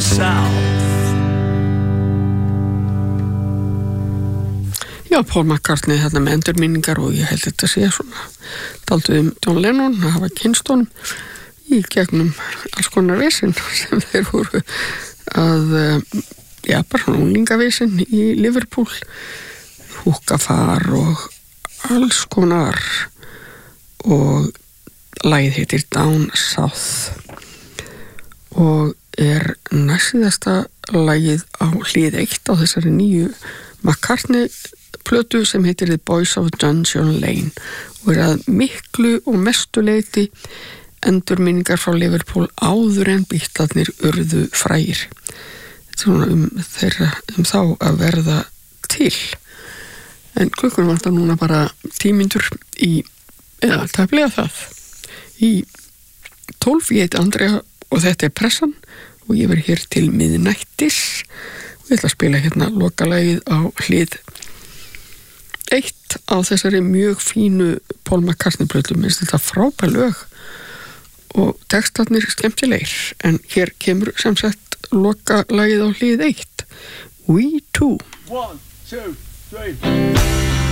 south. Já, Paul McCartney þarna með endurminningar og ég held þetta sé svona dálítið John Lennon að hafa kynst honum í gegnum alls konar vesinn sem þeir voru að bara svona unglingavesinn í Liverpool, húkafar og alls konar, og lagið heitir Down South og næstsíðasta lagið á hlið 1 á þessari nýju McCartney plötu sem heitir The Boys of Dungeon Lane og að miklu og mestu leyti endurminningar frá Liverpool áður en Beatlarnir urðu frægir. Þetta er svona þá að verða til. En klukkan var þetta núna bara 10 mínútur eða tæplega það, í 12. Ég heiti Andrea og þetta er Pressan og ég verð hér til miðnættis og ég ætla að spila hérna lokalagið á hlið 1 á þessari mjög fínu Paul McCartney plötu. Mér finnst þetta frábær lög og textarnir skemmtilegir, en hér kemur sem sagt lokalagið á hlið 1, We Two. 1, 2, 3